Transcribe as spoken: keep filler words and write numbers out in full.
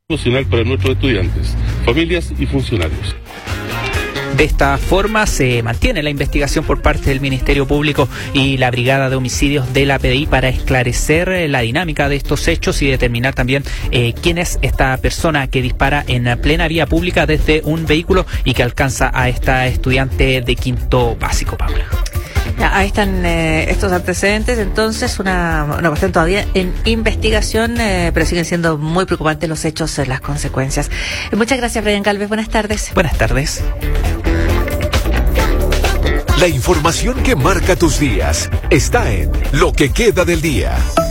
emocional para nuestros estudiantes, familias y funcionarios. De esta forma se mantiene la investigación por parte del Ministerio Público y la Brigada de Homicidios de la P D I para esclarecer la dinámica de estos hechos y determinar también eh, quién es esta persona que dispara en plena vía pública desde un vehículo y que alcanza a esta estudiante de quinto básico, Paula. Ya, ahí están eh, estos antecedentes, entonces una, una cuestión todavía en investigación, eh, pero siguen siendo muy preocupantes los hechos, eh, las consecuencias. Eh, muchas gracias, Brian Galvez, buenas tardes. Buenas tardes. La información que marca tus días está en Lo que queda del día.